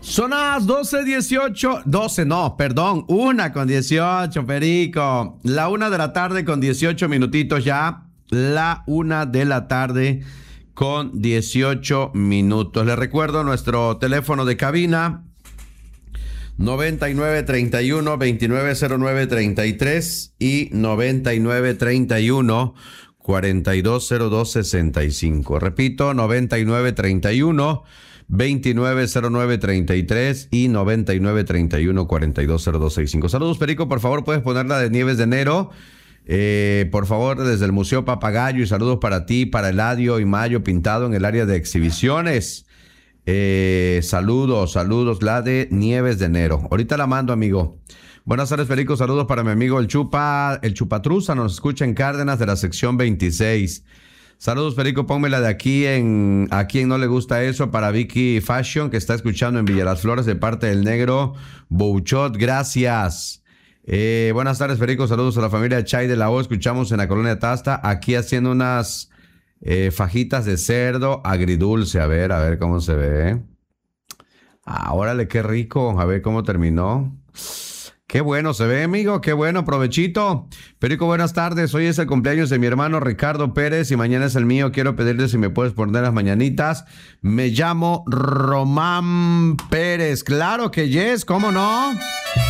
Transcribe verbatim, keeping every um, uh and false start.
Son las doce dieciocho, doce no, perdón, una con dieciocho, Perico. La una de la tarde con dieciocho minutitos ya. La una de la tarde con dieciocho minutos. Les recuerdo nuestro teléfono de cabina. noventa y nueve treinta y uno veintinueve cero nueve treinta y tres y noventa y nueve treinta y uno cuarenta y dos cero dos sesenta y cinco. Repito, noventa y nueve treinta y uno veintinueve cero nueve treinta y tres y noventa y nueve treinta y uno cuarenta y dos cero dos sesenta y cinco. Saludos, Perico, por favor, puedes poner la de Nieves de Enero. Eh, por favor, desde el Museo Papagayo, y saludos para ti, para Eladio y Mayo Pintado en el área de exhibiciones. Eh, saludos, saludos, la de Nieves de Enero. Ahorita la mando, amigo. Buenas tardes, Perico. Saludos para mi amigo el Chupa, el Chupatruza. Nos escucha en Cárdenas de la sección veintiséis. Saludos, Perico. Pónmela de aquí en a quien no le gusta eso. Para Vicky Fashion, que está escuchando en Villa Las Flores de parte del negro Bouchot. Gracias. Eh, buenas tardes, Perico. Saludos a la familia Chay de la O. Escuchamos en la colonia Tasta. Aquí haciendo unas eh, fajitas de cerdo agridulce. A ver, a ver cómo se ve. Ah, órale, qué rico. A ver cómo terminó. Qué bueno se ve, amigo. Qué bueno. Provechito. Perico, buenas tardes. Hoy es el cumpleaños de mi hermano Ricardo Pérez y mañana es el mío. Quiero pedirle si me puedes poner las mañanitas. Me llamo Román Pérez. Claro que yes, ¿cómo no?